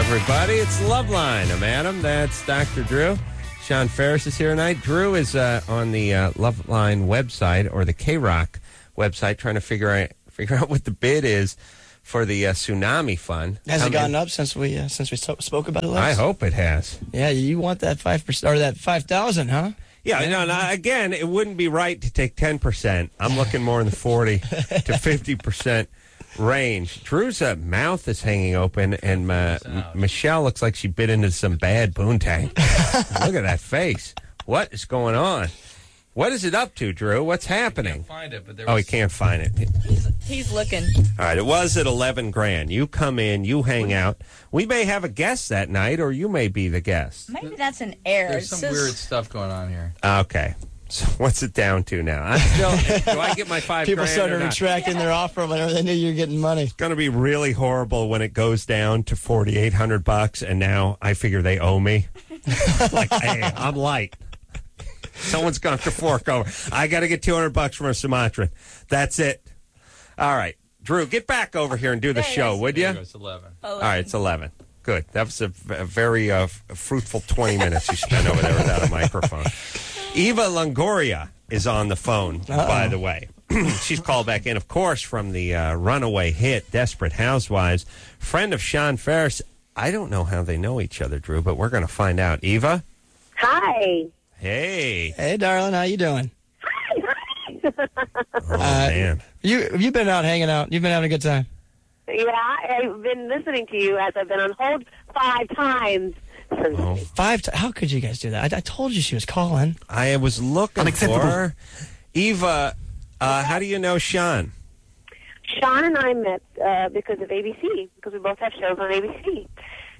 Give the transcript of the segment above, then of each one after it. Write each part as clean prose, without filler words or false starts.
everybody. It's Loveline. I'm Adam. That's Dr. Drew. Sean Ferris is here tonight. Drew is on the Loveline website or the K-Rock website trying to figure out what the bid is for the tsunami fund. Has it gone up since we spoke about it last? I hope it has. Yeah, you want that 5% or that 5,000, huh? Yeah, no, again, it wouldn't be right to take 10%. I'm looking more in the 40 to 50% range. Drew's mouth is hanging open, and Michelle looks like she bit into some bad poontang. Look at that face. What is going on? What is it up to, Drew? What's happening? He can't find it, but he can't find it. He's looking. All right, it was at 11 grand. You come in, you hang out. We may have a guest that night, or you may be the guest. Maybe that's an error. There's some weird stuff going on here. Okay. So what's it down to now? I'm still, do I get my $5 People grand started or not? retracting their offer whenever they knew you were getting money. It's going to be really horrible when it goes down to $4,800, and now I figure they owe me. Like, hey, I'm light. Someone's going to fork over. I got to get $200 from a Sumatran. That's it. All right. Drew, get back over here and do the show, would you? It's 11. All right, it's 11. Good. That was a very fruitful 20 minutes you spent over there without a microphone. Eva Longoria is on the phone, by the way. She's called back in, of course, from the runaway hit, Desperate Housewives. Friend of Sean Ferris. I don't know how they know each other, Drew, but we're going to find out. Eva? Hi. Hey. Hey, darling, how you doing? Hi. Oh, man. You've been out hanging out. You've been having a good time. Yeah, I've been listening to you as I've been on hold 5 times. Oh. 5 times? How could you guys do that? I told you she was calling. I was looking for her. Eva, how do you know Sean? Sean and I met because of ABC, because we both have shows on ABC.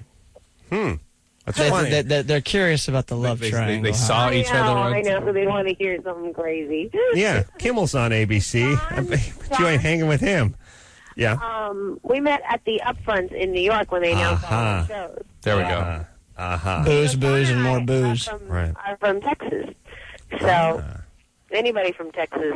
That's funny. They're curious about the love triangle. They saw each other. I know, so they want to hear something crazy. Yeah, Kimmel's on ABC. But you ain't hanging with him. Yeah. We met at the Upfronts in New York when they announced all the shows. There we go. Booze, and more booze. Right. I'm from Texas. So anybody from Texas,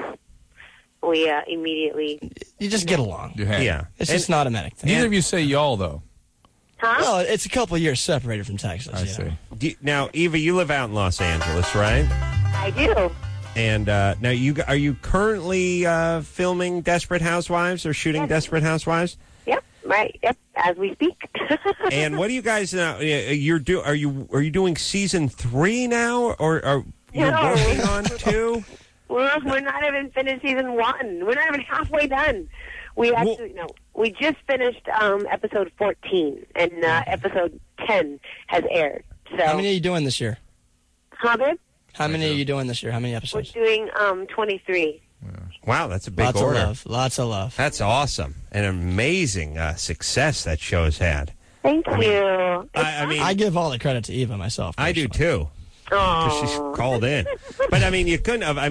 we immediately... You just get along. Yeah. It's just an automatic thing. Neither of you say y'all, though. Huh? Well, it's a couple of years separated from Texas. I see. Now, Eva, you live out in Los Angeles, right? I do. And now, are you currently filming Desperate Housewives or shooting Desperate Housewives? Yep, right. Yep, as we speak. And what do you guys are you doing season 3 now, or are you working on 2? We're not even finished season 1. We're not even halfway done. We actually we just finished episode 14, and episode 10 has aired. So how many are you doing this year? Huh, babe? How many are you doing this year? How many episodes? We're doing 23. Wow, that's a big Lots order. of love. Lots of love. That's awesome. An amazing success that show has had. Thank you. I give all the credit to Eva myself. I do personally. too. Because she's called in. But I mean, you couldn't have.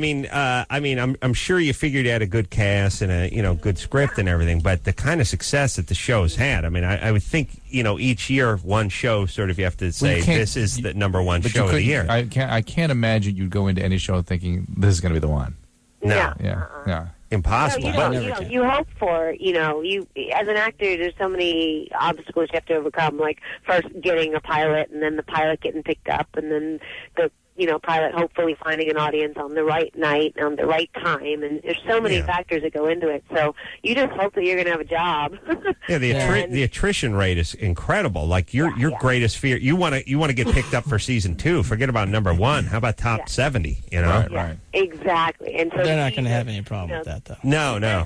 I'm sure you figured you had a good cast and a good script and everything. But the kind of success that the show's had, I mean, I would think each year one show sort of you have to say this is the number one show of the year. I can't imagine you'd go into any show thinking this is going to be the one. No, Yeah. Impossible. You hope for, you as an actor, there's so many obstacles you have to overcome, like first getting a pilot and then the pilot getting picked up and then the, pilot hopefully finding an audience on the right night, on the right time. And there's so many factors that go into it. So you just hope that you're going to have a job. Yeah, the attrition rate is incredible. Like your greatest fear, you want to get picked up for season 2. Forget about number 1. How about top 70? Right. Exactly. And so they're not going to have any problem with that, though. No.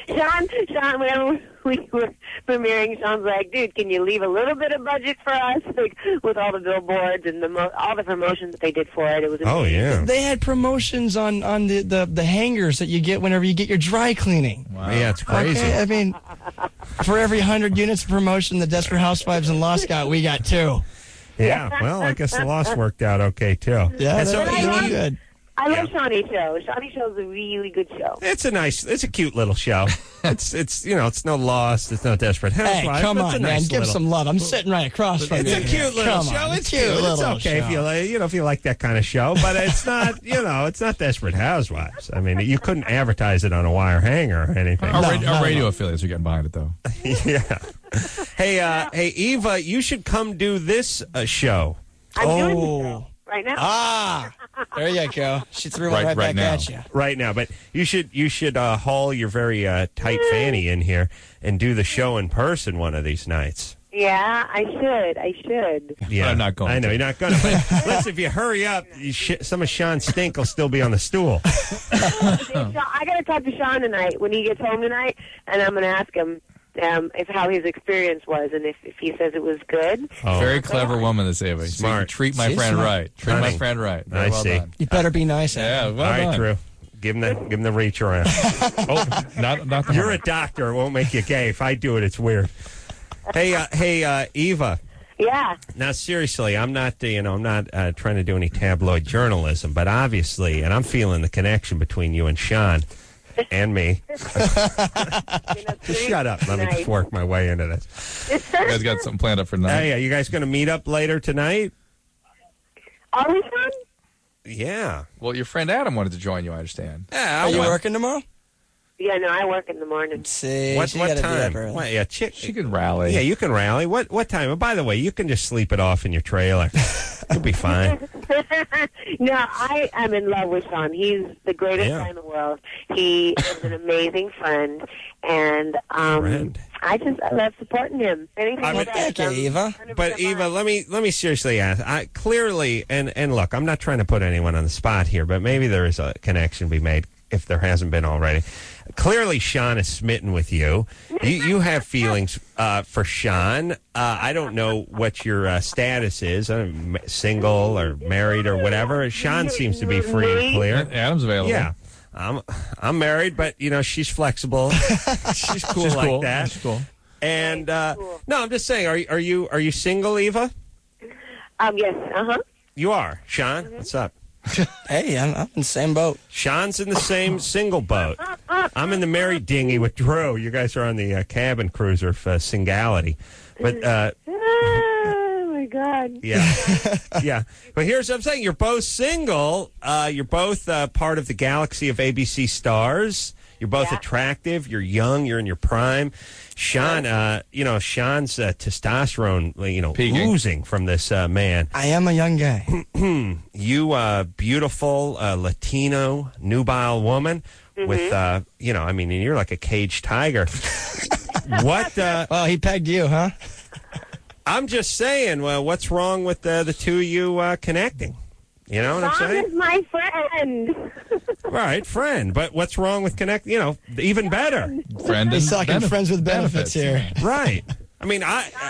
Sean, whenever we were premiering, Sean's like, dude, can you leave a little bit of budget for us? Like, with all the billboards and all the promotions that they did for it. It was amazing. Oh, yeah. They had promotions on the hangers that you get whenever you get your dry cleaning. Wow. Yeah, it's crazy. Okay, I mean, for every 100 units of promotion the Desperate Housewives and Lost got, we got 2. Yeah, well, I guess the loss worked out okay, too. Yeah, and so, that's good. I love Shawnee's show. Shawnee's show is a really good show. It's a cute little show. it's it's no Lost, it's no Desperate Housewives. Hey, come but on, it's a man, nice give little, some love. I'm sitting right across from It's you. a cute little Come show. on, It's cute. It's little okay if show. if you like that kind of show, but it's not it's not Desperate Housewives. I mean, you couldn't advertise it on a wire hanger or anything. Our radio affiliates are getting behind it, though. Yeah. Hey, Eva, you should come do this show. I'm doing the show right now. Ah, there you go. She threw one Right right back now. at you. Right now, but you should haul your very tight fanny in here and do the show in person one of these nights. Yeah, I should. Yeah, I'm not going I know to. you're not going to. But listen, if you hurry up, some of Sean's stink will still be on the stool. I got to talk to Sean tonight when he gets home tonight, and I'm going to ask him if how his experience was, and if he says it was good. Oh, Very clever woman, this Ava. Smart. Treat my She's friend smart. right. Treat my Honey, friend right. Very I well see. done. You better be nice. Yeah, all well right, done. Drew. Give him the reach around. Oh, not the You're a doctor. It won't make you gay. If I do it, it's weird. Hey, Eva. Yeah. Now, seriously, I'm not trying to do any tabloid journalism, but obviously, and I'm feeling the connection between you and Sean and me. Just shut up. Let me just work my way into this. You guys got something planned up for tonight? Hey, are you guys going to meet up later tonight? Are we fun? Yeah. Well, your friend Adam wanted to join you, I understand. Yeah. Are you working tomorrow? Yeah, no, I work in the morning. See, What she gotta be time? up early. What, yeah, She could rally. Yeah, you can rally. What time? And by the way, you can just sleep it off in your trailer. You'll be fine. No, I am in love with Sean. He's the greatest Yeah. guy in the world. He is an amazing friend, and Friend. I love supporting him. Anything I he mean, does, thank you, I'm Eva. 100% But Eva, behind. let me seriously ask. Clearly, and look, I'm not trying to put anyone on the spot here, but maybe there is a connection to be made if there hasn't been already. Clearly, Sean is smitten with you. You have feelings for Sean. I don't know what your status is, single or married or whatever. Sean seems to be free and clear. Adam's available. Yeah. I'm married, but she's flexible. She's cool She's like cool. that. She's cool. And no, I'm just saying. Are you single, Eva? Yes, You are. Sean, what's up? Hey, I'm in the same boat. Sean's in the same single boat. I'm in the married dinghy with Drew. You guys are on the cabin cruiser for Singality. But Oh my God. yeah, yeah. But here's what I'm saying: you're both single. You're both part of the galaxy of ABC stars. You're both Yeah. attractive. You're young. You're in your prime. Sean, Sean's testosterone, Peaking. oozing from this man. I am a young guy. You, beautiful Latino nubile woman with, and you're like a caged tiger. What? Oh, he pegged you, huh? I'm just saying. Well, what's wrong with the two of you connecting? You know what I'm Sean saying? is my friend. Right, friend. But what's wrong with connect? Even better. Friend He's and talking friends with benefits here. Right. I mean,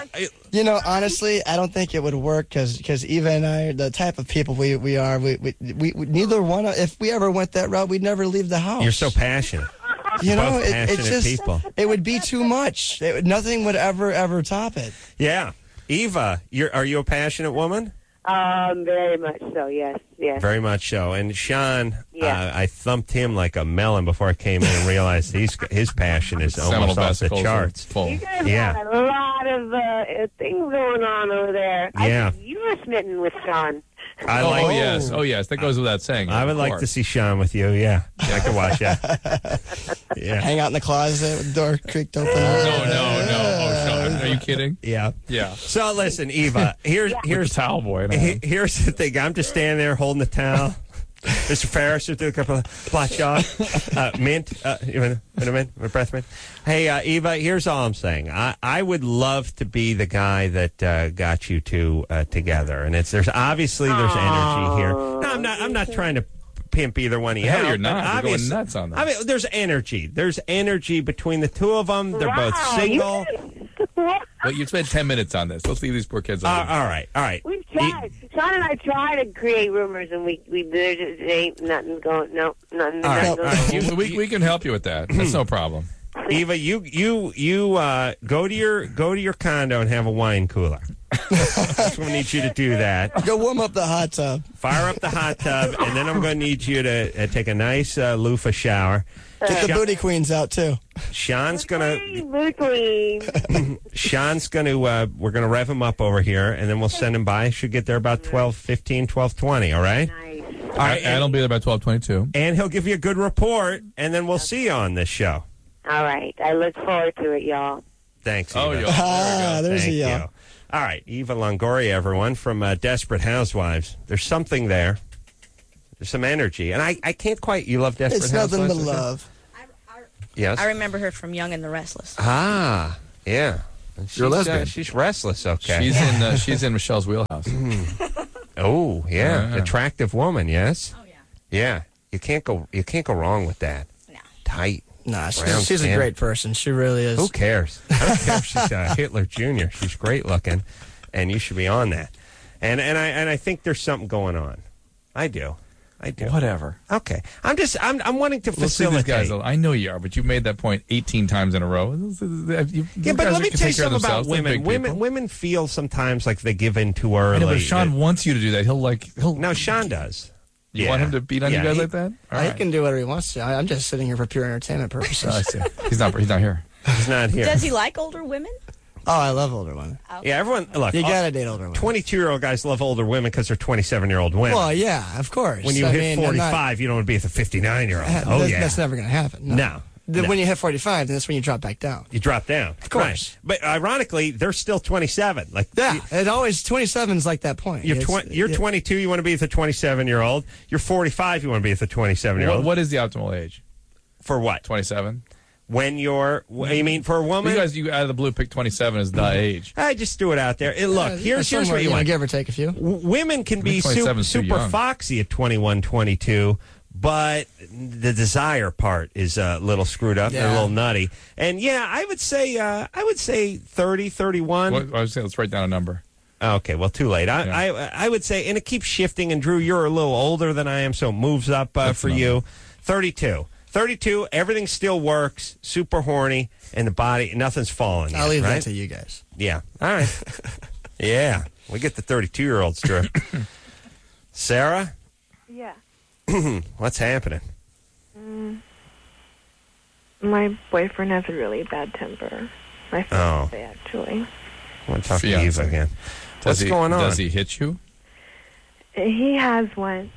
Honestly, I don't think it would work because Eva and I, the type of people we are, we neither one. If we ever went that route, we'd never leave the house. you're so passionate. You know, both passionate it's just people. it would be too much. Nothing would ever top it. Yeah. Eva, are you a passionate woman? Very much so. Yes. Very much so. And Sean, Yeah. I thumped him like a melon before I came in and realized his passion is Seminal almost off the vesicles are charts. full. You guys Yeah. got a lot of things going on over there. Yeah. I think you were smitten with Sean. I Oh, like. yes. That goes without saying. I would Of like to course. see Sean with you. Yeah, I could watch that. Yeah, Hang out in the closet with the door creaked open. No. Oh, Sean, are you kidding? yeah. Yeah. So listen, Eva. Here's Here's the towel boy. here's the thing. I'm just standing there holding the towel. Mr. Ferris, just do a couple of blotch off. Mint. You want a mint? A breath mint? Hey, Eva, here's all I'm saying. I would love to be the guy that got you two together. And there's obviously energy here. No, I'm not trying to pimp either one of you. Hell, out, you're but not. You're going obvious- nuts on this. I mean, there's energy. There's energy between the two of them. They're both Wow, single. Well, you've spent 10 minutes on this. Let's leave these poor kids alone. All right. We've tried. Sean and I try to create rumors, and we there just ain't nothing going. No, nothing. All right, nothing all right. going. we can help you with that. That's no problem. Eva, you go to your condo and have a wine cooler. That's when I need you to do that. Go warm up the hot tub. Fire up the hot tub, and then I'm going to need you to take a nice loofah shower. Get the booty queens out, too. Sean's gonna. Booty queen. Sean's gonna. We're gonna rev him up over here, and then we'll send him by. Should get there about 12:15, 12:20. All right. Nice. All right. I'll be there by 12:22. And he'll give you a good report, and then we'll see you on this show. All right. I look forward to it, y'all. Thanks, Oh, Eva. yeah. There's Thank a you. yell. All right, Eva Longoria, everyone, from Desperate Housewives. There's something there. There's some energy. And I can't quite... You love Desperate It's Housewives? nothing but love. Yes? I remember her from Young and the Restless. Ah, yeah. And You're a lesbian. She's restless, okay. She's in Michelle's wheelhouse. Oh, yeah. Yeah. Attractive woman, yes? Oh, yeah. Yeah. You can't go wrong with that. No. Tight. Nah, Brown she's a skin. great person. She really is. Who cares? I don't care if she's Hitler Jr. She's great looking, and you should be on that. And I think there's something going on. I do. Whatever. Okay. I'm wanting to Let's see these facilitate. guys. I know you are, but you've made that point 18 times in a row. Yeah, but let me tell you something about women. Women feel sometimes like they give in too early. I know, but if Sean wants you to do that, he'll. No, Sean does. You want him to beat on you guys like that? All He right. can do whatever he wants to. I'm just sitting here for pure entertainment purposes. I see. He's not here. He's not here. Does he like older women? Oh, I love older women. Yeah, everyone, look. You gotta date older women. 22-year-old guys love older women because they're 27-year-old women. Well, yeah, of course. When you I hit mean, I'm 45, you don't want to be with a 59-year-old. Oh, that's, yeah. That's never going to happen. No. When you hit 45, then that's when you drop back down. You drop down. Of course. Right. But ironically, they're still 27. Like, Yeah, it always 27 is like that point. You're 22, you want to be with a 27-year-old. You're 45, you want to be with a 27-year-old. What is the optimal age? For what? 27. When you mean for a woman? You out of the blue pick 27 as the age. I just threw it out there. Look, here's what you want. Give or take a few. Women can be 27 's too super young. foxy at 21, 22, but the desire part is a little screwed up and a Yeah. little nutty. And yeah, I would say 30, 31. Well, I was saying, let's write down a number. Okay, well, too late. I would say, and it keeps shifting. And Drew, you're a little older than I am, so it moves up for you. 32. 32, everything still works, super horny, and the body, nothing's falling yet, I'll leave right? that to you guys. Yeah. All right. Yeah. We get the 32-year-olds, Drew. Sarah, Yeah. what's happening? My boyfriend has a really bad temper. My fiance, actually. I want to talk to Fiance. Eva again. What's going on? Does he hit you? He has once.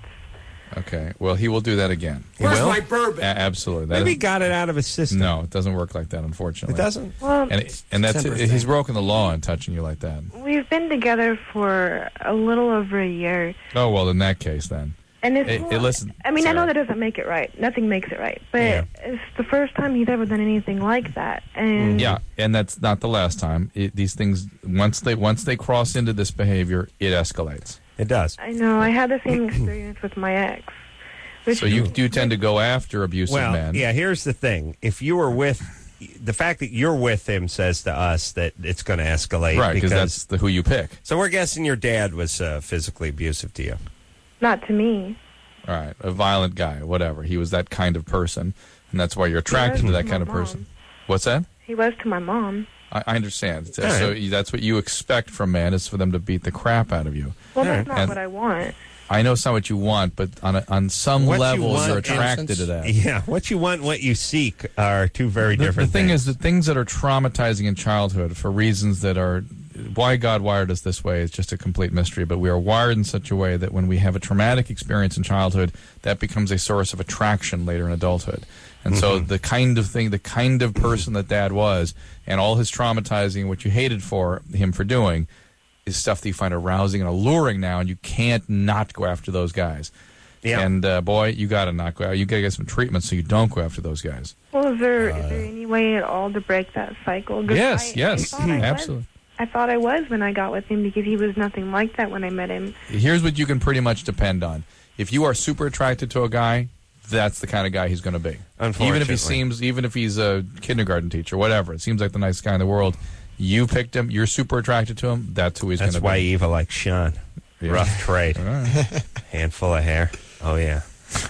Okay. Well, he will do that again. Where's my bourbon? Absolutely. That Maybe is- he got it out of his system. No, it doesn't work like that, unfortunately. It doesn't? Well, And that's Temper he's thing. broken the law in touching you like that. we've been together for a little over a year. Oh well, in that case, then. And it's Hey, listen, I mean, I know Sarah. that doesn't make it right. Nothing makes it right. But Yeah. it's the first time he's ever done anything like that. And Yeah, and that's not the last time. These things once they cross into this behavior, it escalates. It does. I know. I had the same experience with my ex. Which So you tend to go after abusive Well, men. yeah, here's the thing. If you were with, the fact that you're with him says to us that it's going to escalate. Right, because that's who you pick. So we're guessing your dad was physically abusive to you. Not to me. All right, a violent guy, whatever. He was that kind of person, and that's why you're attracted to that kind of my person. mom. What's that? He was to my mom. I understand. So, All right. so that's what you expect from men is for them to beat the crap out of you. Well, All that's right. not And- what I want. I know it's not what you want, but on some What you levels want you're is- attracted to that. Yeah, what you want and what you seek are two very The different thing things. is, the things that are traumatizing in childhood for reasons that are why God wired us this way is just a complete mystery. But we are wired in such a way that when we have a traumatic experience in childhood, that becomes a source of attraction later in adulthood. And so the kind of thing, the kind of person that Dad was, and all his traumatizing, what you hated for him for doing, is stuff that you find arousing and alluring now, and you can't not go after those guys. Yeah. And boy, you got to not go out. You got to get some treatment so you don't go after those guys. Well, is there any way at all to break that cycle? 'Cause Yes, I yes, thought I was. absolutely. I thought I was when I got with him because he was nothing like that when I met him. Here's what you can pretty much depend on. If you are super attracted to a guy, that's the kind of guy he's going to be. Unfortunately. Even if he's a kindergarten teacher, whatever, it seems like the nicest guy in the world. You picked him. You're super attracted to him. That's who he's going That's to be. why Eva likes Sean. Yeah. Rough trade. All right. Handful of hair. Oh, yeah.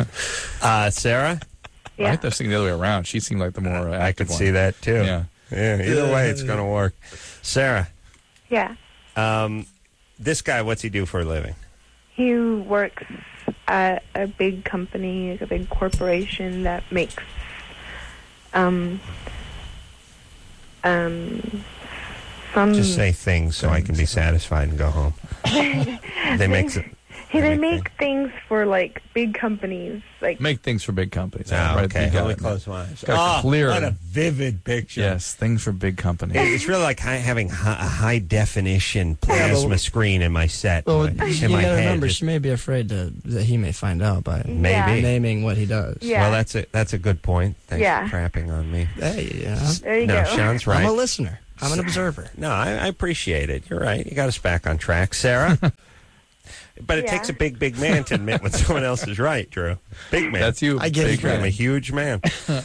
Sarah? Yeah. I think they're seeing the other way around. She seemed like the more I active could one. see that, too. Yeah. Yeah, either way, it's going to work. Sarah, Yeah. This guy, what's he do for a living? He works at a big company, a big corporation that makes some. Just say things so I can be satisfied and go home. They make things for like big companies, like Make things for big companies. Oh, Right, okay. you got Let me it. close my eyes. Got clear. What a vivid picture. Yes, things for big companies. It's really like having a high definition plasma screen in my set. Well, in you my gotta head. remember, she may be afraid that he may find out by Maybe. naming what he does. Yeah. Well, that's a good point. Thanks Yeah. for crapping on me. Hey, there you No, go. Sean's I'm right. a listener. I'm an observer. No, I appreciate it. You're right. You got us back on track, Sarah. But it Yeah. takes a big man to admit when someone else is right, Drew. Big man. That's you. I get Big it. I'm a man. huge man.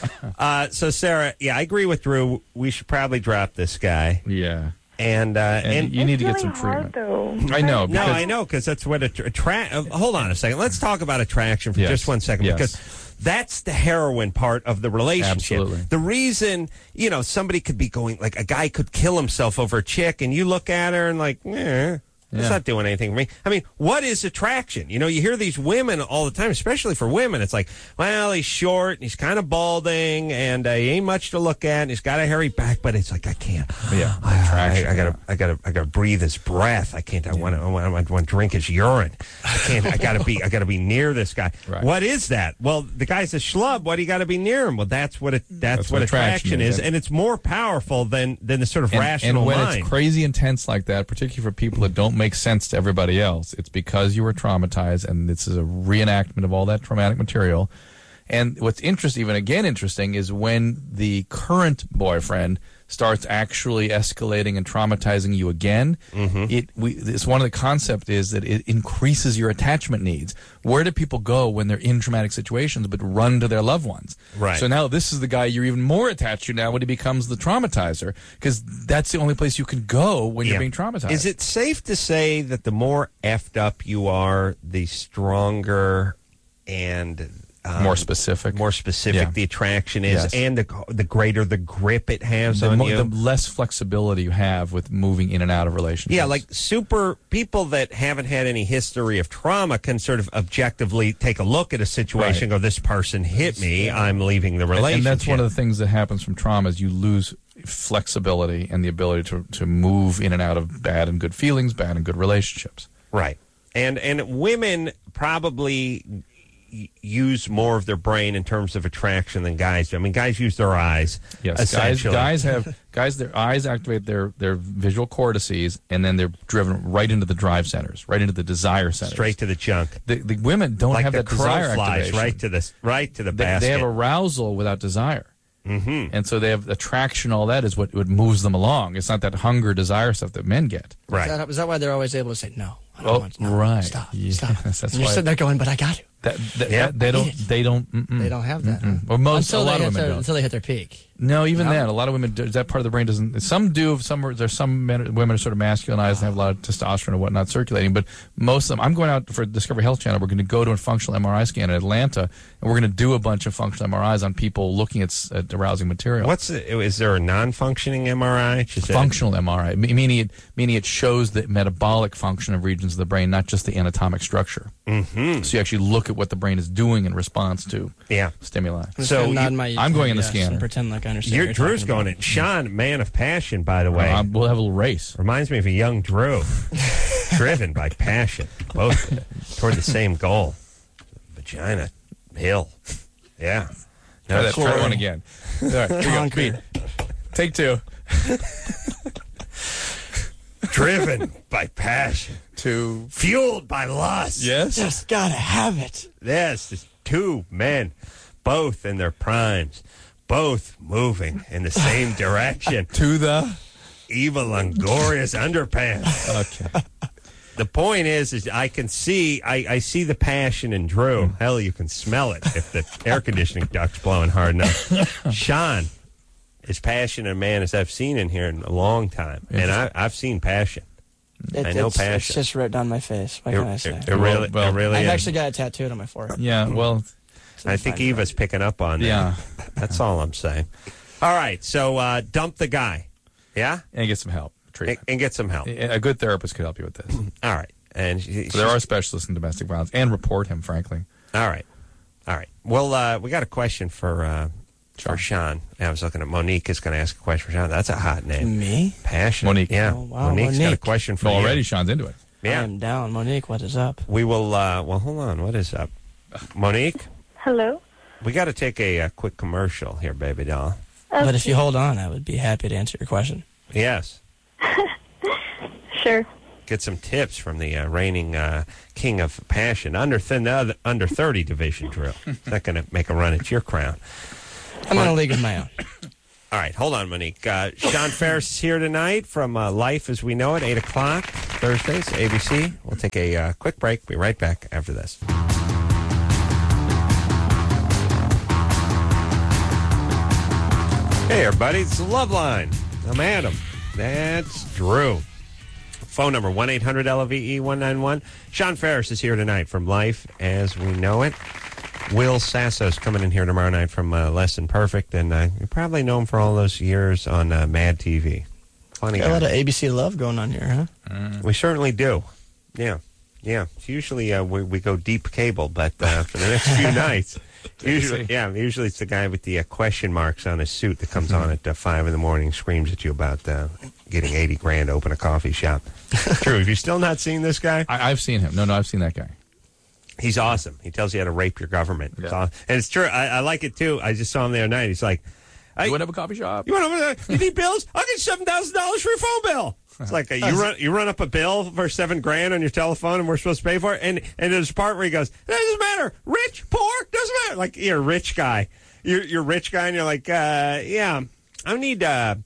So, Sarah, yeah, I agree with Drew. We should probably drop this guy. Yeah. And You need to get It's some really hard, treatment. though. I know. no, because- I know, because that's what hold on a second. Let's talk about attraction for Yes. just 1 second, Yes. because that's the heroin part of the relationship. Absolutely. The reason, somebody could be going, like a guy could kill himself over a chick, and you look at her and like, it's Yeah. not doing anything for me. I mean, what is attraction? You hear these women all the time, especially for women. It's like, well, he's short and he's kind of balding and he ain't much to look at and he's got a hairy back, but it's like I can't. Yeah, I gotta breathe his breath. I can't. I want to drink his urine. I can't. I gotta be near this guy. Right. What is that? Well, the guy's a schlub. Why do you got to be near him? Well, that's what attraction is, and it's more powerful than the sort of rational and when mind. it's crazy intense like that, particularly for people that don't make sense to everybody else, it's because you were traumatized, and this is a reenactment of all that traumatic material. And what's interesting is when the current boyfriend starts actually escalating and traumatizing you again. It's one of the concept is that it increases your attachment needs. Where do people go when they're in traumatic situations but run to their loved ones? Right. So now this is the guy you're even more attached to now when he becomes the traumatizer, because that's the only place you can go when you're being traumatized. Is it safe to say that the more effed up you are, the stronger and more specific the attraction is, Yes. and the greater the grip it has the on you? the less flexibility you have with moving in and out of relationships. Yeah, like super people that haven't had any history of trauma can sort of objectively take a look at a situation and go, this person hit me, I'm leaving the relationship. And that's one of the things that happens from trauma is you lose flexibility and the ability to move in and out of bad and good feelings, bad and good relationships. Right. And thewomen probably use more of their brain in terms of attraction than guys do. I mean, guys use their eyes. Yes, essentially. guys their eyes activate their visual cortices, and then they're driven right into the drive centers, right into the desire centers. Straight to the junk. The women don't Like have the that crow desire flies activation. right to the They basket. have arousal without desire. Mm-hmm. And so they have attraction, all that is what moves them along. It's not that hunger, desire stuff that men get. Right. Is that why they're always able to say, no, I don't want to. No, right. Stop. Yes, Stop. that's And you're why- sitting there going, but I got to. They don't. They don't have that. Huh? Well, a lot of women don't. Until they hit their peak. No, even then, a lot of women do, that part of the brain doesn't. Some do. There's some women are sort of masculinized and have a lot of testosterone and whatnot circulating. But most of them, I'm going out for Discovery Health Channel. We're going to go to a functional MRI scan in Atlanta, and we're going to do a bunch of functional MRIs on people looking at arousing material. Is there a non-functioning MRI? Functional MRI, meaning it shows the metabolic function of regions of the brain, not just the anatomic structure. Mm-hmm. So you actually look at what the brain is doing in response to stimuli. So I'm going in the scanner. And pretend like I understand. Drew's going in. Sean, man of passion, by the way. We'll have a little race. Reminds me of a young Drew. Driven by passion. Both toward the same goal. Vagina hill. Yeah. Try one again. All right, here we go. Conquer. Beat. Take two. Driven by passion. Two. Fueled by lust. Yes. Just gotta have it. Yes, just two men, both in their primes, both moving in the same direction. To the Eva Longoria's underpants. Okay. The point is I can see, I see the passion in Drew. Hell, you can smell it if the air conditioning duct's blowing hard enough. Sean is passionate a man as I've seen in here in a long time, and I've seen passion. I know passion. It's just written on my face. What can I say? It really I've is. actually got it tattooed on my forehead. Yeah. Well. I think Eva's picking up on that. Yeah. That's all I'm saying. All right, so dump the guy. Yeah? And get some help. treatment. and get some help. A good therapist could help you with this. All right. And So there are specialists in domestic violence, and report him, frankly. All right. Well, we got a question for Sean. I was looking at Monique is going to ask a question for Sean. That's a hot name. Me? Passion. Monique. Yeah. Oh, wow, Monique's got a Monique. question for Well, you. already Sean's into it. Yeah. I'm down. Monique, what is up? We will, well, hold on. What is up? Monique, Hello? we got to take a quick commercial here, baby doll. But if you hold on, I would be happy to answer your question. Yes. Sure. Get some tips from the reigning king of passion. Under 30 division drill. It's not going to make a run at your crown. I'm in a league of my own. All right, hold on, Monique. Sean Ferris is here tonight from Life as We Know It, 8 o'clock, Thursdays, ABC. We'll take a quick break. Be right back after this. Hey, everybody. It's the Love Line. I'm Adam. That's Drew. Phone number, 1-800-LOVE-191. Sean Ferris is here tonight from Life as We Know It. Will Sasso's coming in here tomorrow night from Less Than Perfect, and you probably know him for all those years on Mad TV. Funny Got a lot guy. of ABC love going on here, huh? We certainly do. Yeah. It's usually we go deep cable, but for the next few nights, usually it's the guy with the question marks on his suit that comes on at 5 in the morning, screams at you about getting $80,000 to open a coffee shop. True. Have you still not seen this guy? I've seen him. No, I've seen that guy. He's awesome. He tells you how to rape your government. Yeah. It's awesome. And it's true. I like it too. I just saw him the other night. He's like, You want to have a coffee shop? you need bills? I'll get $7,000 for your phone bill. It's like you run up a bill for $7,000 on your telephone, and we're supposed to pay for it. And there's a part where he goes, "It doesn't matter, rich, poor, doesn't matter." Like you're a rich guy, you're a rich guy, and you're like, yeah, I need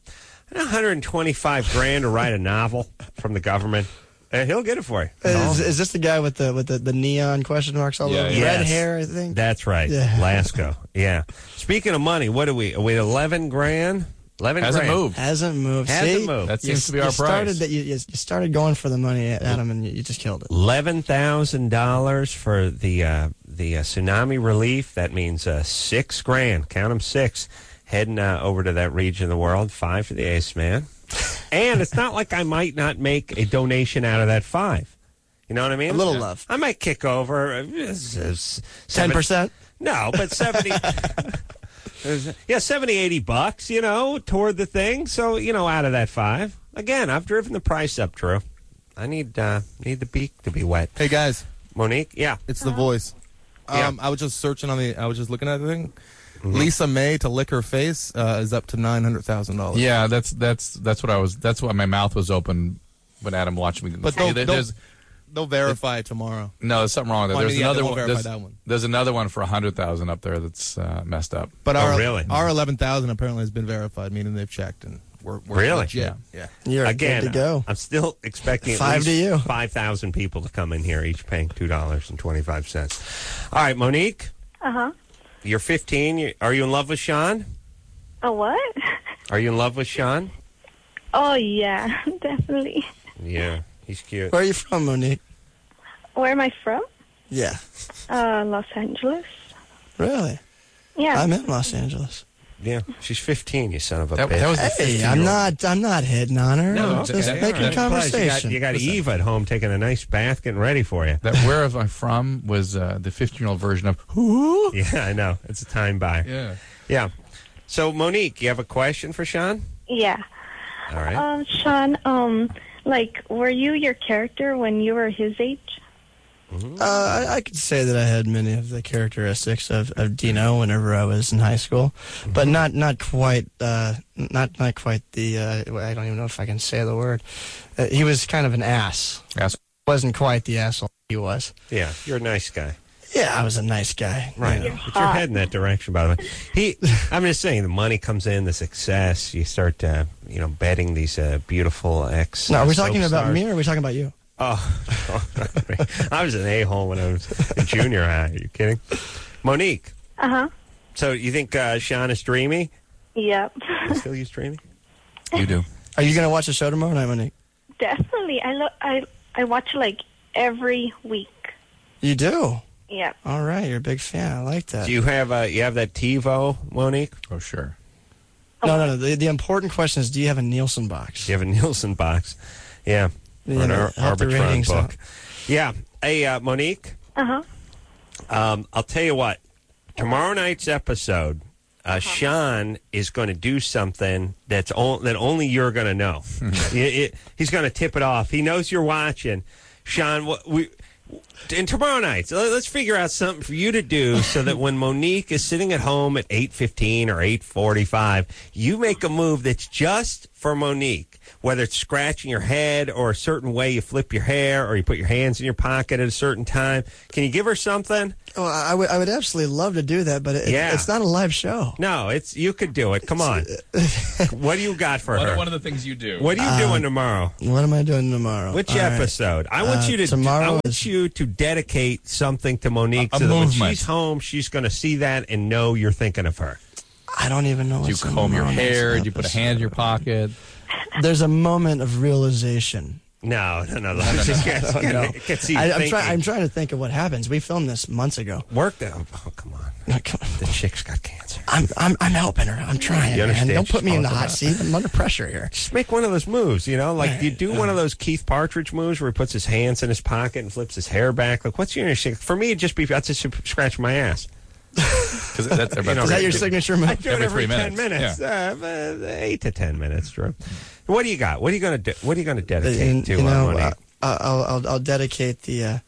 $125,000 to write a novel from the government. He'll get it for you. Is this the guy with the neon question marks all over? Yeah. Red Yes. hair, I think. That's right, Yeah. Lasco. Yeah. Speaking of money, what are we? Are we at $11,000? 11 Hasn't grand. moved. Hasn't moved. Hasn't See? moved. That seems to be our price. You started going for the money, Adam, and you just killed it. $11,000 for the tsunami relief. That means $6,000. Count them, 6. Heading over to that region of the world. 5 for the Ace Man. And it's not like I might not make a donation out of that 5. You know what I mean? A little love. I might kick over 10%? No, but 70. Yeah, $70-$80, toward the thing. So, out of that 5. Again, I've driven the price up, Drew. I need the beak to be wet. Hey guys, Monique, yeah. it's The Voice. Yeah. I was just searching I was just looking at the thing. Lisa May to lick her face is up to $900,000. Yeah, that's what I was. That's why my mouth was open when Adam watched me. But they'll verify it tomorrow. No, there's something wrong with it. Well, There's they another won't one. verify that one. There's another one for 100,000 up there that's messed up. But really? our 11,000 apparently has been verified, meaning they've checked and we're Really? legit. Yeah. You're Again, good to go. I'm still expecting at 5 to least you. 5,000 people to come in here, each paying $2.25. All right, Monique, Uh-huh. you're 15. Are you in love with Sean? A what? Are you in love with Sean? Oh, yeah, definitely. Yeah, he's cute. Where are you from, Monique? Where am I from? Yeah. Los Angeles. Really? Yeah. I'm in Los Angeles. Yeah, she's 15, you son of a That bitch. was the Hey, 15-year-old. I'm not hitting on her. No, I'm okay. just All making right. conversation. You got Eve at home taking a nice bath, getting ready for you. That Where Am I From was the 15-year-old version of Who? Yeah, I know. It's a time buy. Yeah. Yeah. So, Monique, you have a question for Sean? Yeah. All right. Sean, were you your character when you were his age? I could say that I had many of the characteristics of Dino whenever I was in high school, but not quite not quite the I don't even know if I can say the word. He was kind of an ass. Ass. Wasn't quite the asshole he was. Yeah, you're a nice guy. Yeah, I was a nice guy. Right. You know. But you're heading that direction, by the way. I'm just saying, the money comes in, the success. You start, betting these beautiful ex. No, are we talking soap about stars. me or are we talking about you? Oh, I was an a-hole when I was in junior high. Are you kidding? Monique. Uh-huh. So you think Sean is dreamy? Yep. You still use dreamy? You do. Are you going to watch the show tomorrow night, Monique? Definitely. I watch every week. You do? Yeah. All right, you're a big fan. I like that. Do you have that TiVo, Monique? Oh, sure. No. The important question is, do you have a Nielsen box? Do you have a Nielsen box? Yeah. You Or an know, help the Arbitron ratings book. out. Yeah. Hey, Monique, Uh-huh. I'll tell you what. Tomorrow night's episode, Sean is going to do something that only you're going to know. He's going to tip it off. He knows you're watching. Sean, and tomorrow night, let's figure out something for you to do so that when Monique is sitting at home at 8:15 or 8:45, you make a move that's just for Monique. Whether it's scratching your head or a certain way you flip your hair or you put your hands in your pocket at a certain time. Can you give her something? Oh, I would absolutely love to do that, but it's not a live show. No, you could do it. Come on. What do you got for her? One of the things you do. What are you doing tomorrow? What am I doing tomorrow? Which All right. episode? I want you to. tomorrow I want is- you to dedicate something to Monique, A so that when movement. she's home, she's going to see that and know you're thinking of her. I don't even know. Do you what's in comb your tomorrow night's hair? Do you put a hand in your episode. pocket? There's a moment of realization. No. Just get see you I'm thinking. trying to think of what happens. We filmed this months ago. Work them. Oh, come on. The chick's got cancer. I'm helping her. I'm trying, You man. understand Don't put me in the she's hot talking seat. I'm under pressure here. Just make one of those moves, like you do one of those Keith Partridge moves where he puts his hands in his pocket and flips his hair back. Like, what's your for me? It'd just be I'd just scratch my ass. Because that's You know, Is that your signature I move? do it Every every 3 10 minutes. minutes. 8 to 10 minutes, Drew. What do you got? What are you going to do? What are you going to dedicate to Monique? I'll dedicate the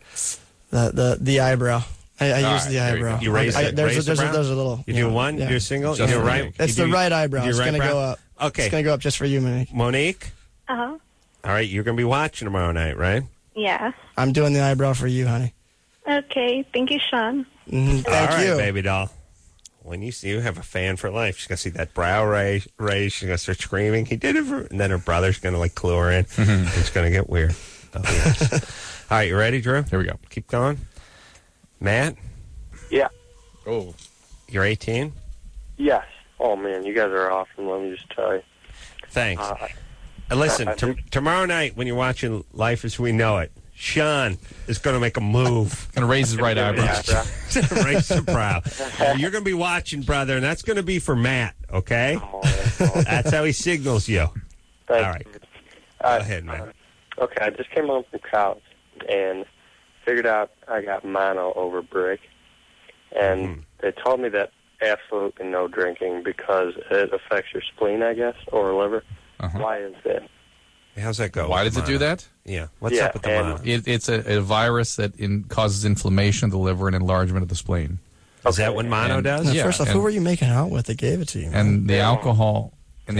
eyebrow. I use right, the there you eyebrow. go. You raise it. There's raise a the brow? little. You do one? Yeah. You do a single? Just you do for right? Monique. It's you the do- right eyebrow. you do It's right going to brow? go up. Okay. It's going to go up just for you, Monique. Monique, Uh-huh. all right, you're going to be watching tomorrow night, right? Yeah. I'm doing the eyebrow for you, honey. Okay. Thank you, Sean. Thank All right, you. baby doll. When you see you have a fan for life, she's gonna see that brow raise. She's gonna start screaming. He did it, and then her brother's gonna clue her in. It's gonna get weird. Oh, yes. All right, you ready, Drew? Here we go. Keep going. Matt, Yeah. Oh, you're 18. Yes. Oh man, you guys are awesome. Let me just tell you. Thanks. Listen, tomorrow night when you're watching Life as We Know It, Sean is going to make a move. gonna raise his right eyebrow. Raise the brow. You're going to be watching, brother, and that's going to be for Matt, okay? That's how he signals you. Thanks. All right. Go ahead, man. Okay, I just came home from college and figured out I got mono over brick, and they told me that absolutely no drinking because it affects your spleen, I guess, or liver. Uh-huh. Why is that? How's that go? Why with does it do mono? that? Yeah. What's Yeah, up with the and- mono? It's a virus that causes inflammation of the liver and enlargement of the spleen. Is that what mono And- does? Now, Yeah, first off, and- who were you making out with that gave it to you? man? And the Yeah. alcohol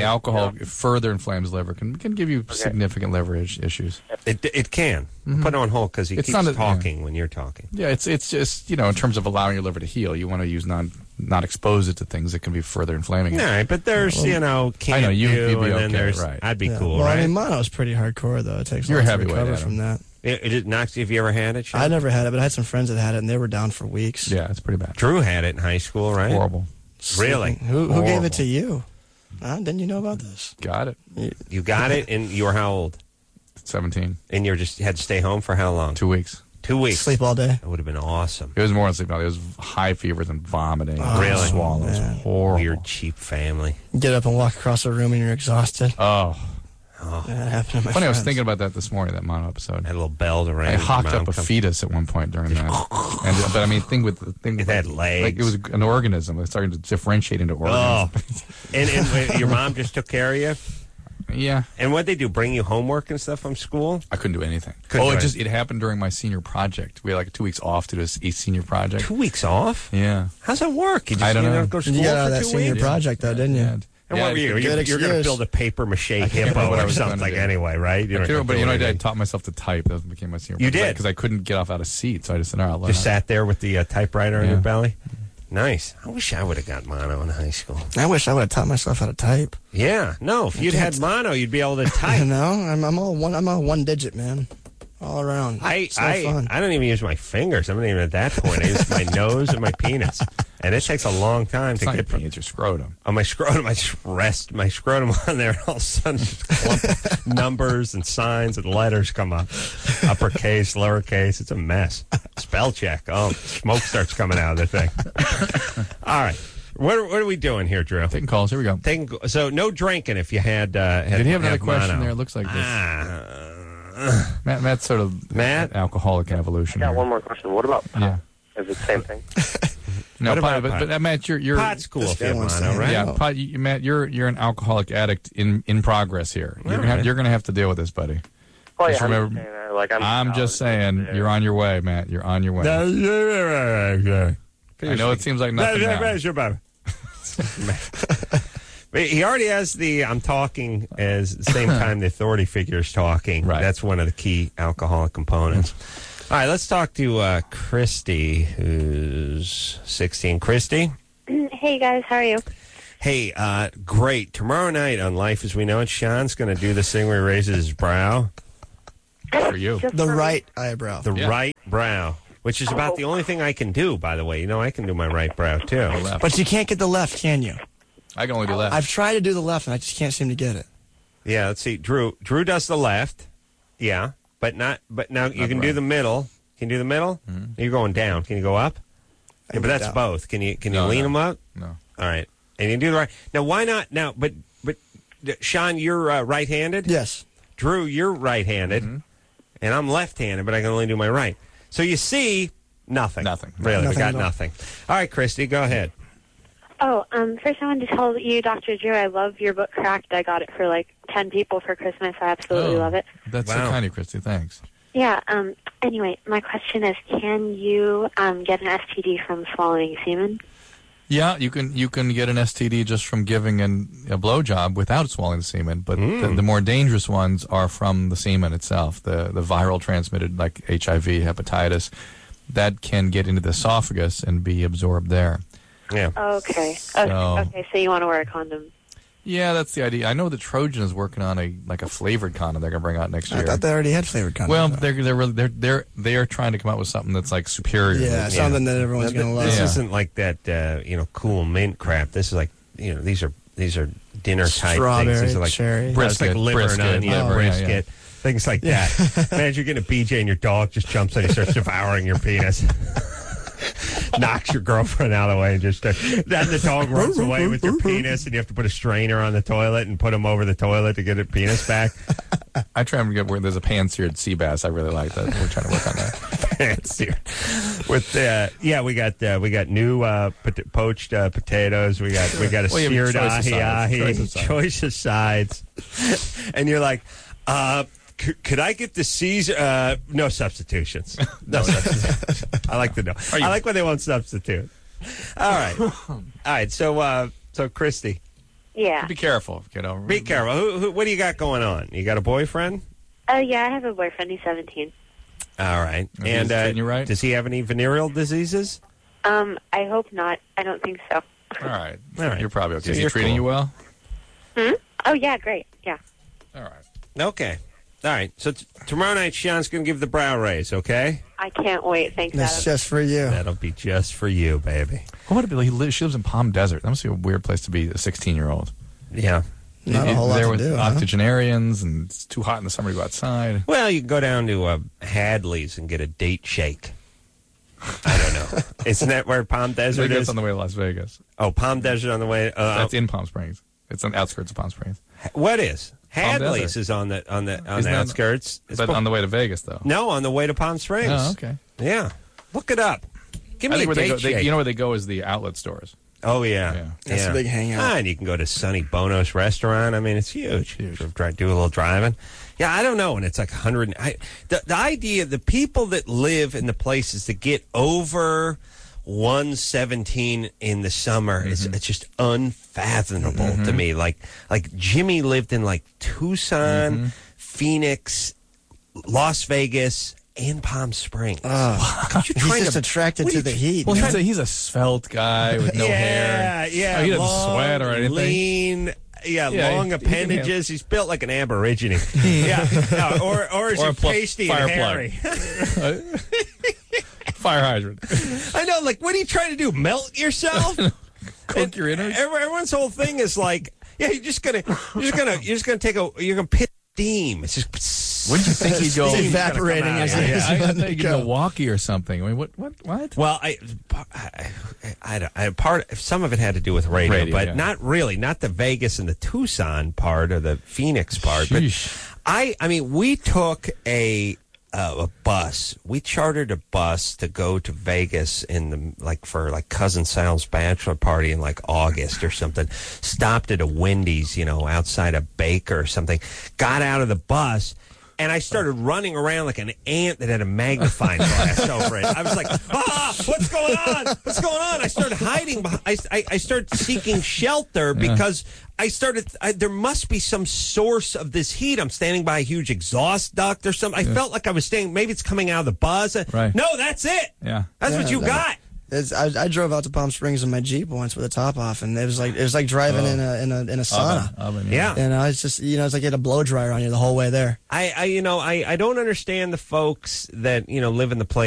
further inflames liver, can give you significant liver issues. It can. Put it on hold because he It's keeps not a- talking when you're talking. Yeah, it's just in terms of allowing your liver to heal, you want to use not expose it to things that can be further inflaming it. All right, but there's, can't I know, you'd be do, and then okay, there's, right. I'd be Yeah. cool, well, right? I mean, mono's pretty hardcore, though. It takes You're a a lot to heavyweight, recover Adam. from that. It knocks. Have you ever had it, Sean? I never had it, but I had some friends that had it, and they were down for weeks. Yeah, it's pretty bad. Drew had it in high school, right? Horrible. Really? Who gave Horrible. it to you? Didn't you know about this? Got it. You got it, and you were how old? 17. And you had to stay home for how long? 2 weeks. 2 weeks. Sleep all day. That would have been awesome. It was more than sleep. It was high fevers and vomiting. Really? Swallows. Man. Horrible. Weird, cheap family. Get up and walk across the room, and you're exhausted. Oh. That happened to my Funny, I was friends. thinking about that this morning, that mono episode. Had a little bell to ring. I Your hocked mom up a come- fetus at one point during that. But I mean, It had legs. Like it was an organism. It was starting to differentiate into Oh. organisms. and your mom just took care of you? Yeah. And what'd they do? Bring you homework and stuff from school? I couldn't do anything. Couldn't do It happened during my senior project. We had like 2 weeks off to do a senior project. 2 weeks off? Yeah. How's that work? You just I don't know. Go to school You got out for of that 2 senior weeks? project, though, didn't you? Yeah. And what were you? Good You're going to excuse. build a paper mache remember hippo what I or was gonna something do. anyway, right? You don't But have to do I anything. taught myself to type. That became my senior You project. did? Because I couldn't get off out of seat. So I just said, all right, I'll learn Just how. sat there with the typewriter in Yeah. your belly? Nice. I wish I would have got mono in high school. I wish I would have taught myself how to type. Yeah. No, if you'd had mono, you'd be able to You type. know, I'm all one digit, man. All around. It's no fun. I don't even use my fingers. I'm not even at that point. I use my nose and my penis. And it takes a long time It's to not your get from penis, your scrotum. on my scrotum. I just rest my scrotum on there, and all of a sudden, just a clump of numbers and signs and letters come up. Uppercase, lowercase. It's a mess. Spell check. Oh, smoke starts coming out of the thing. All right. What are we doing here, Drew? Taking calls. Here we go. So no drinking if you had. Did he have another question mono. there? It looks like this. Matt's sort of Matt? alcoholic evolution. I got here. one more question. What about pot? Yeah. Is it the same thing? No, What about pot, pot? but Matt, you're Pot's cool This if you guy have wants to mono, hang right? out. yeah, pot, Matt, you're an alcoholic addict in progress here. You're gonna have to deal with this, buddy. Oh, Just yeah, remember- I'm just saying, you're on your way, Matt. You're on your way. I know it seems like nothing now. He already has the I'm talking as the same time the authority figure is talking. Right. That's one of the key alcoholic components. All right, let's talk to Christy, who's 16. Christy? Hey guys, how are you? Hey, great. Tomorrow night on Life as We Know It, Sean's going to do this thing where he raises his brow. For you. The right eyebrow. The right brow, which is about the only thing I can do, by the way. You know, I can do my right brow, too. Left. But you can't get the left, can you? I can only do left. I've tried to do the left, and I just can't seem to get it. Yeah, let's see. Drew does the left. Yeah, but now you can do right. the middle. Can you do the middle? You're going down. Can you go up? I Yeah, but get that's down. both. Can you No, lean no. them up? No. All right. And you can do the right. Now, why not? Now, but Sean, you're right-handed? Yes. Drew, you're right-handed. And I'm left-handed, but I can only do my right. So you see, nothing. Nothing. Really, we Nothing got at all. nothing. All right, Christy, go ahead. Oh, first I wanted to tell you, Dr. Drew, I love your book Cracked. I got it for like 10 people for Christmas. I absolutely love it. That's Wow. so kind of you, Christy. Thanks. Yeah, anyway, my question is, can you get an STD from swallowing semen? Yeah, you can get an STD just from giving a blowjob without swallowing the semen, but the more dangerous ones are from the semen itself, the viral transmitted like HIV, hepatitis, that can get into the esophagus and be absorbed there. Yeah. Okay. So- Okay, so you want to wear a condom. Yeah, that's the idea. I know that Trojan is working on a flavored condom they're gonna bring out next I year. thought they already had flavored condoms. Well, though. they are trying to come out with something that's like superior. Yeah, something that everyone's going to love. This Yeah. isn't like that, cool mint crap. This is like, these are dinner type Strawberry, things. These are like cherry. it's like Brisket, liver brisket, and onion, liver, yeah, brisket, things like that. Imagine you're getting a BJ and your dog just jumps on you, starts devouring your penis. Knocks your girlfriend out of the way and just then the dog runs away with your penis and you have to put a strainer on the toilet and put him over the toilet to get a penis back. I try and get where there's a pan-seared sea bass. I really like that. We're trying to work on that. We got new poached potatoes. We got a Well, you have seared choice of sides. ahi, choice of sides, and you're like, could I get the Caesar? No substitutions. No substitutions. I like to know. I like when they won't substitute. All right. So Christy, Yeah. Be careful, kiddo. be careful. What do you got going on? You got a boyfriend? Oh, yeah, I have a boyfriend. He's 17. All right. He's And treating you right? does he have any venereal diseases? I hope not. I don't think so. All right. All right. You're probably okay. So Is he you're treating cool. you well? Oh, yeah, great. Yeah. All right. Okay. All right. So tomorrow night, Sean's going to give the brow raise, okay? I can't wait. Thanks, That's Adam. just for you. That'll be just for you, baby. What would it be? She lives in Palm Desert. That must be a weird place to be a 16-year-old. Yeah. Not a whole lot there to with do, huh? octogenarians, and it's too hot in the summer to go outside. Well, you can go down to Hadley's and get a date shake. I don't know. Isn't that where Palm I think Desert that's is? on the way to Las Vegas. Oh, Palm Desert on the way. That's in Palm Springs. It's on the outskirts of Palm Springs. What is? Palm Hadley's Desert. is on the Isn't that- outskirts. But on the way to Vegas, though. No, on the way to Palm Springs. Oh, okay. Yeah. Look it up. Give I me think a where they date go, shake. you know where they go is the outlet stores. Oh, yeah. Yeah. That's a big hangout. And you can go to Sonny Bono's restaurant. I mean, it's huge. Huge. Sort of do a little driving. Yeah, I don't know. And it's like 100. The idea, the people that live in the places that get over 117 in the summer, it's just unfathomable to me. Like Jimmy lived in like Tucson, Phoenix, Las Vegas, and Palm Springs. He's just attracted to the heat. Well, man. he's a svelte guy with no hair. Yeah, Oh, he doesn't long, sweat or anything. Lean. Yeah, Yeah, long he can appendages. He's built like an aborigine. Yeah, or is Or he a plug- pasty fire and hairy? Fire hydrant. I know. Like, what are you trying to do? Melt yourself? Cook your innards. Everyone's whole thing is like, yeah, you're just gonna pit steam. It's just. Wouldn't you think he'd go? It's evaporating as Yeah, it I is. think Milwaukee or something. I mean, what? Well, some of it had to do with radio, but yeah. not really. Not the Vegas and the Tucson part or the Phoenix part. Sheesh. But I mean, we took a bus. We chartered a bus to go to Vegas for cousin Sal's bachelor party in like August or something. Stopped at a Wendy's, outside of Baker or something. Got out of the bus. And I started running around like an ant that had a magnifying glass over it. I was like, what's going on? What's going on? I started hiding. I started seeking shelter because there must be some source of this heat. I'm standing by a huge exhaust duct or something. I felt like I was standing, maybe it's coming out of the buzz. Right. No, that's it. Yeah. That's what you got. I drove out to Palm Springs in my Jeep once with the top off, and it was like driving in a sauna. Oven, yeah. It's just it's like you had a blow dryer on you the whole way there. I don't understand the folks that live in the place